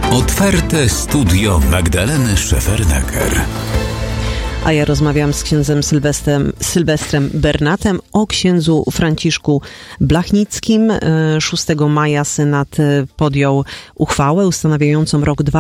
Otwarte studio Magdaleny Szefernaker. A ja rozmawiam z księdzem Sylwestrem Bernatem o księdzu Franciszku Blachnickim. 6 maja Senat podjął uchwałę ustanawiającą rok